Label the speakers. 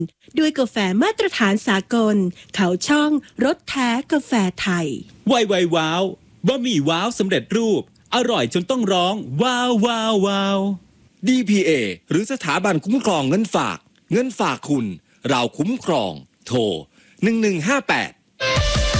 Speaker 1: ด้วยกาแฟมาตรฐานสากลเขาช่องรสแท้กาแฟไทย
Speaker 2: ไวว้าวบะหมี่ว้าวสำเร็จรูปอร่อยจนต้องร้องว้าวว้าวว้าว
Speaker 3: DPA หรือสถาบันคุ้มครองเงินฝากคุณเราคุ้มครองโทร1158